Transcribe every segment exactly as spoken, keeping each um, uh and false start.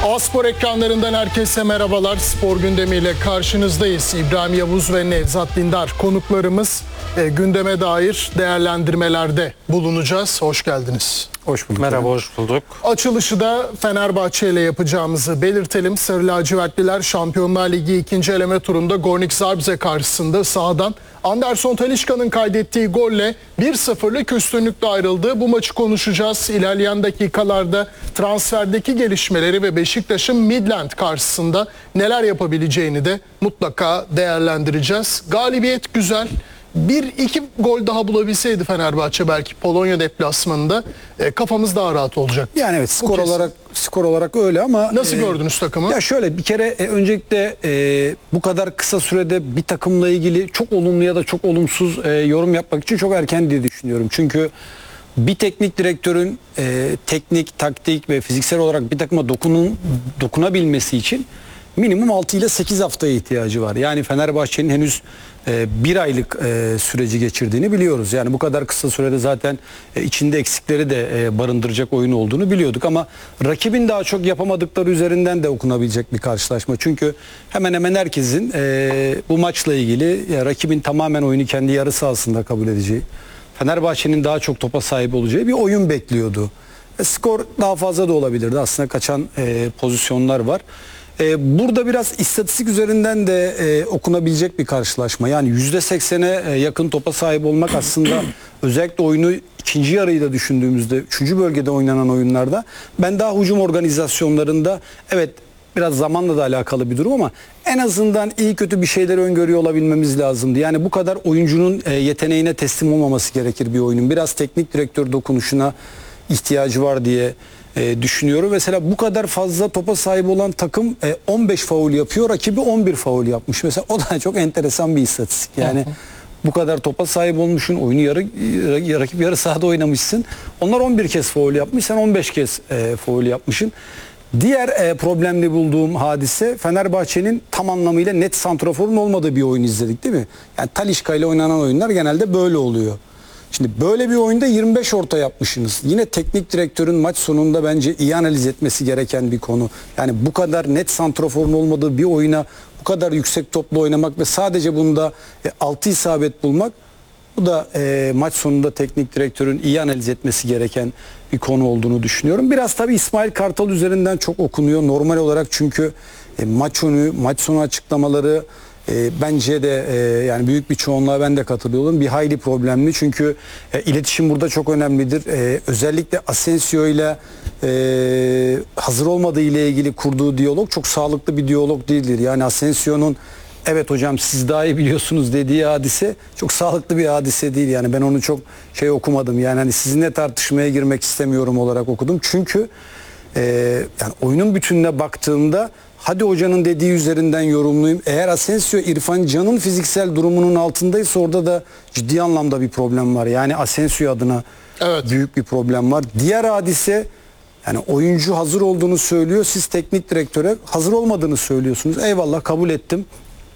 A-Spor ekranlarından herkese merhabalar. Spor gündemiyle karşınızdayız. İbrahim Yavuz ve Nevzat Dindar konuklarımız. E, gündeme dair değerlendirmelerde bulunacağız. Hoş geldiniz. Hoş bulduk. Merhaba, hoş bulduk. Açılışı da Fenerbahçe ile yapacağımızı belirtelim. Sarı lacivertliler Şampiyonlar Ligi ikinci eleme turunda Gornik Zabrze karşısında sahadan Anderson Talisca'nın kaydettiği golle bir sıfırlık üstünlükle ayrıldı. Bu maçı konuşacağız. İlerleyen dakikalarda transferdeki gelişmeleri ve Beşiktaş'ın Midland karşısında neler yapabileceğini de mutlaka değerlendireceğiz. Galibiyet güzel. Bir iki gol daha bulabilseydi Fenerbahçe belki Polonya deplasmanında e, kafamız daha rahat olacak. Yani evet skor olarak skor olarak öyle ama nasıl e, gördünüz takımı? Ya şöyle bir kere e, öncelikle e, bu kadar kısa sürede bir takımla ilgili çok olumlu ya da çok olumsuz e, yorum yapmak için çok erken diye düşünüyorum. Çünkü bir teknik direktörün e, teknik, taktik ve fiziksel olarak bir takıma dokunun dokunabilmesi için minimum altı ile sekiz haftaya ihtiyacı var. Yani Fenerbahçe'nin henüz e, bir aylık e, süreci geçirdiğini biliyoruz. Yani bu kadar kısa sürede zaten e, içinde eksikleri de e, barındıracak oyun olduğunu biliyorduk. Ama rakibin daha çok yapamadıkları üzerinden de okunabilecek bir karşılaşma. Çünkü hemen hemen herkesin e, bu maçla ilgili ya, rakibin tamamen oyunu kendi yarı sahasında kabul edeceği, Fenerbahçe'nin daha çok topa sahip olacağı bir oyun bekliyordu. E, skor daha fazla da olabilirdi. Aslında kaçan e, pozisyonlar var. Ee, burada biraz istatistik üzerinden de e, okunabilecek bir karşılaşma. Yani yüzde seksene e, yakın topa sahip olmak aslında özellikle oyunu ikinci yarıyı da düşündüğümüzde üçüncü bölgede oynanan oyunlarda ben daha hücum organizasyonlarında evet biraz zamanla da alakalı bir durum ama en azından iyi kötü bir şeyleri öngörüyor olabilmemiz lazımdı. Yani bu kadar oyuncunun e, yeteneğine teslim olmaması gerekir bir oyunun. Biraz teknik direktör dokunuşuna ihtiyacı var diye E, düşünüyorum. Mesela bu kadar fazla topa sahip olan takım e, on beş faul yapıyor. Rakibi on bir faul yapmış. Mesela o da çok enteresan bir istatistik. Yani bu kadar topa sahip olmuşsun. Oyunu yarı, yarı rakip yarı sahada oynamışsın. Onlar on bir kez faul yapmış. Sen on beş kez e, faul yapmışsın. Diğer e, problemli bulduğum hadise Fenerbahçe'nin tam anlamıyla net santraforun olmadığı bir oyun izledik değil mi? Yani Talisca ile oynanan oyunlar genelde böyle oluyor. Şimdi böyle bir oyunda yirmi beş orta yapmışsınız. Yine teknik direktörün maç sonunda bence iyi analiz etmesi gereken bir konu. Yani bu kadar net santraforun olmadığı bir oyuna bu kadar yüksek toplu oynamak ve sadece bunda e, altı isabet bulmak, bu da e, maç sonunda teknik direktörün iyi analiz etmesi gereken bir konu olduğunu düşünüyorum. Biraz tabii İsmail Kartal üzerinden çok okunuyor normal olarak çünkü e, maç önü, maç sonu açıklamaları E, bence de e, yani büyük bir çoğunluğa ben de katılıyorum. Bir hayli problemli çünkü e, iletişim burada çok önemlidir. E, özellikle Asensio ile e, hazır olmadığı ile ilgili kurduğu diyalog çok sağlıklı bir diyalog değildir. Yani Asensio'nun evet hocam siz daha iyi biliyorsunuz dediği hadise çok sağlıklı bir hadise değil. Yani ben onu çok şey okumadım. Yani hani sizinle tartışmaya girmek istemiyorum olarak okudum. Çünkü e, yani oyunun bütününe baktığımda hadi hocanın dediği üzerinden yorumlayayım. Eğer Asensio İrfan Can'ın fiziksel durumunun altındaysa orada da ciddi anlamda bir problem var. Yani Asensio adına evet, büyük bir problem var. Diğer hadise yani oyuncu hazır olduğunu söylüyor. Siz teknik direktöre hazır olmadığını söylüyorsunuz. Eyvallah kabul ettim.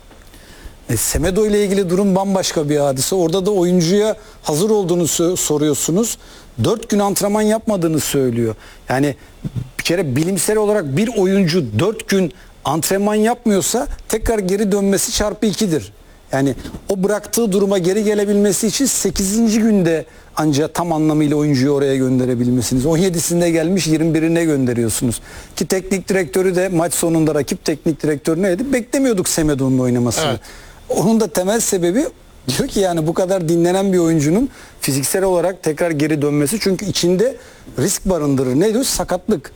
E, Semedo ile ilgili durum bambaşka bir hadise. Orada da oyuncuya hazır olduğunu soruyorsunuz. Dört gün antrenman yapmadığını söylüyor. Yani bir kere bilimsel olarak bir oyuncu dört gün antrenman yapmıyorsa tekrar geri dönmesi çarpı ikidir. Yani o bıraktığı duruma geri gelebilmesi için sekizinci günde ancak tam anlamıyla oyuncuyu oraya gönderebilmesiniz. on yedisinde gelmiş yirmi birine gönderiyorsunuz. Ki teknik direktörü de maç sonunda rakip teknik direktörü neydi? Beklemiyorduk Semedo'nun oynamasını. Evet. Onun da temel sebebi diyor ki yani bu kadar dinlenen bir oyuncunun fiziksel olarak tekrar geri dönmesi çünkü içinde risk barındırır. Ne diyor? Sakatlık.